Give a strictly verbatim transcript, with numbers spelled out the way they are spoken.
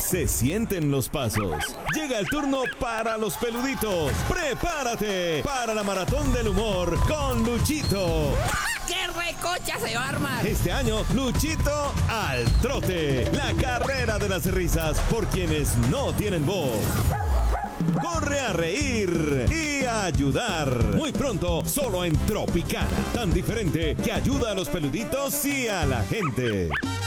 Se sienten los pasos. Llega el turno para los peluditos. ¡Prepárate para la maratón del humor con Luchito! ¡Qué recocha se arma! Este año, Luchito al trote. La carrera de las risas por quienes no tienen voz. Corre a reír y a ayudar. Muy pronto, solo en Tropicana. Tan diferente que ayuda a los peluditos y a la gente.